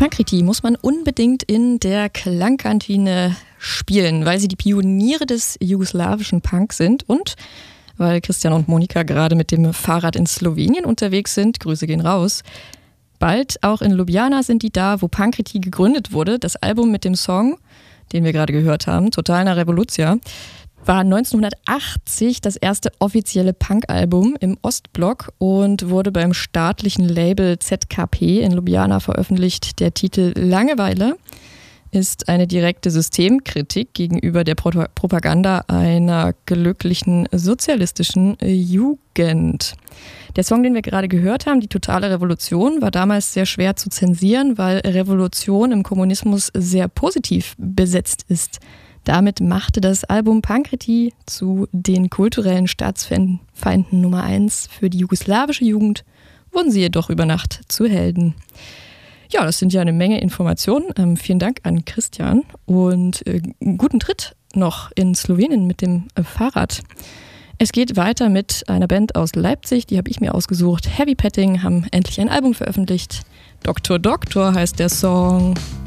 Pankriti muss man unbedingt in der Klangkantine spielen, weil sie die Pioniere des jugoslawischen Punk sind und weil Christian und Monika gerade mit dem Fahrrad in Slowenien unterwegs sind. Grüße gehen raus. Bald auch in Ljubljana sind die da, wo Pankriti gegründet wurde. Das Album mit dem Song, den wir gerade gehört haben, Totalna Revolucija, war 1980 das erste offizielle Punk-Album im Ostblock und wurde beim staatlichen Label ZKP in Ljubljana veröffentlicht. Der Titel Langeweile ist eine direkte Systemkritik gegenüber der Propaganda einer glücklichen sozialistischen Jugend. Der Song, den wir gerade gehört haben, die Totale Revolution, war damals sehr schwer zu zensieren, weil Revolution im Kommunismus sehr positiv besetzt ist. Damit machte das Album Pankriti zu den kulturellen Staatsfeinden Nummer 1. Für die jugoslawische Jugend wurden sie jedoch über Nacht zu Helden. Ja, das sind ja eine Menge Informationen. Vielen Dank an Christian und guten Tritt noch in Slowenien mit dem Fahrrad. Es geht weiter mit einer Band aus Leipzig, die habe ich mir ausgesucht. Heavy Petting haben endlich ein Album veröffentlicht. Doktor Doktor heißt der Song.